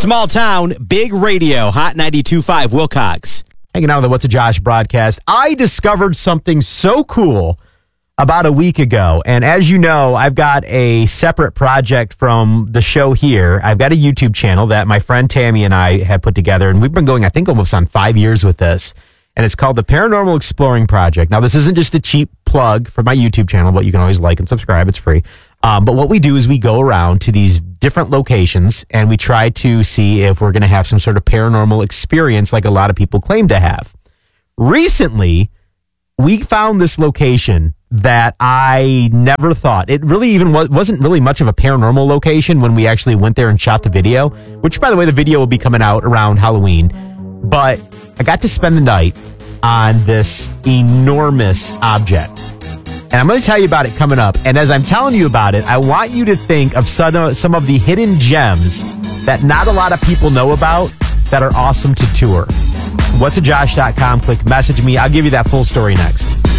Small town, big radio, Hot 92.5 Wilcox. Hanging out on the What's a Josh broadcast. I discovered something so cool about a week ago. And as you know, I've got a separate project from the show here. I've got a YouTube channel that my friend Tammy and I have put together. And we've been going, I think, almost on 5 years with this. And it's called the Paranormal Exploring Project. Now, this isn't just a cheap plug for my YouTube channel, but you can always like and subscribe. It's free. But what we do is we go around to these different locations and we try to see if we're going to have some sort of paranormal experience like a lot of people claim to have. Recently, we found this location that I never thought. It really even wasn't really much of a paranormal location when we actually went there and shot the video, which, by the way, the video will be coming out around Halloween. But I got to spend the night on this enormous object. And I'm going to tell you about it coming up. And as I'm telling you about it, I want you to think of some of the hidden gems that not a lot of people know about that are awesome to tour. Whatsajosh.com. Click message me. I'll give you that full story next.